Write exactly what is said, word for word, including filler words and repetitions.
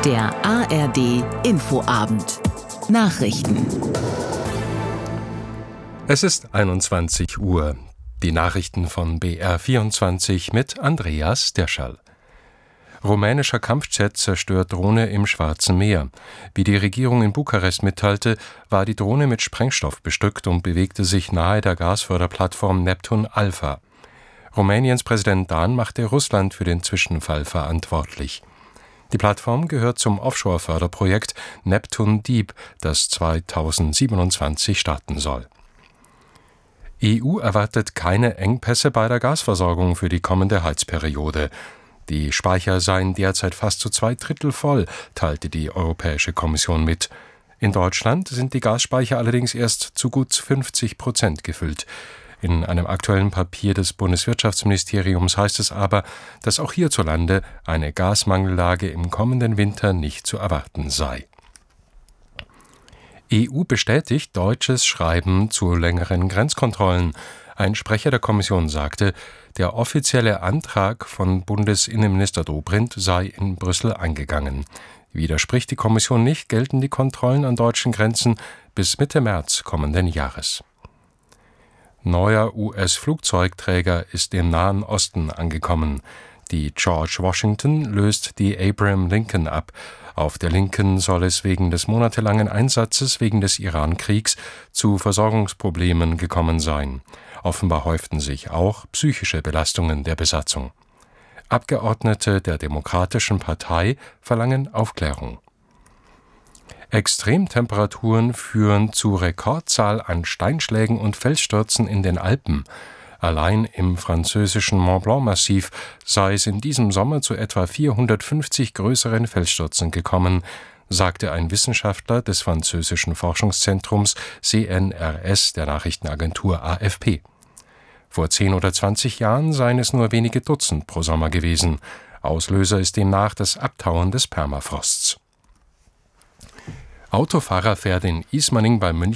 Der A R D Infoabend. Nachrichten. Es ist einundzwanzig Uhr. Die Nachrichten von B R vierundzwanzig mit Andreas Derschall. Rumänischer Kampfjet zerstört Drohne im Schwarzen Meer. Wie die Regierung in Bukarest mitteilte, war die Drohne mit Sprengstoff bestückt und bewegte sich nahe der Gasförderplattform Neptun Alpha. Rumäniens Präsident Dan machte Russland für den Zwischenfall verantwortlich. Die Plattform gehört zum Offshore-Förderprojekt Neptun Deep, das zweitausendsiebenundzwanzig starten soll. E U erwartet keine Engpässe bei der Gasversorgung für die kommende Heizperiode. Die Speicher seien derzeit fast zu zwei Drittel voll, teilte die Europäische Kommission mit. In Deutschland sind die Gasspeicher allerdings erst zu gut fünfzig Prozent gefüllt. In einem aktuellen Papier des Bundeswirtschaftsministeriums heißt es aber, dass auch hierzulande eine Gasmangellage im kommenden Winter nicht zu erwarten sei. E U bestätigt deutsches Schreiben zu längeren Grenzkontrollen. Ein Sprecher der Kommission sagte, der offizielle Antrag von Bundesinnenminister Dobrindt sei in Brüssel eingegangen. Widerspricht die Kommission nicht, gelten die Kontrollen an deutschen Grenzen bis Mitte März kommenden Jahres. Neuer U S-Flugzeugträger ist im Nahen Osten angekommen. Die George Washington löst die Abraham Lincoln ab. Auf der Lincoln soll es wegen des monatelangen Einsatzes wegen des Iran-Kriegs zu Versorgungsproblemen gekommen sein. Offenbar häuften sich auch psychische Belastungen der Besatzung. Abgeordnete der Demokratischen Partei verlangen Aufklärung. Extremtemperaturen führen zu Rekordzahl an Steinschlägen und Felsstürzen in den Alpen. Allein im französischen Mont Blanc-Massiv sei es in diesem Sommer zu etwa vierhundertfünfzig größeren Felsstürzen gekommen, sagte ein Wissenschaftler des französischen Forschungszentrums C N R S der Nachrichtenagentur A F P. Vor zehn oder zwanzig Jahren seien es nur wenige Dutzend pro Sommer gewesen. Auslöser ist demnach das Abtauen des Permafrosts. Autofahrer fährt in Ismaning bei München